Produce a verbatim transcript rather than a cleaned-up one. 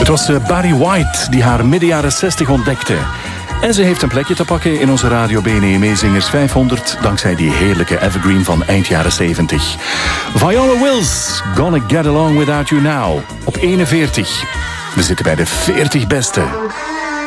Het was Barry White die haar midden jaren zestig ontdekte. En ze heeft een plekje te pakken in onze Radio B N E Meezingers vijfhonderd... dankzij die heerlijke evergreen van eind jaren zeventig. Viola Wills, Gonna Get Along Without You Now, op eenenveertig. We zitten bij de veertig beste.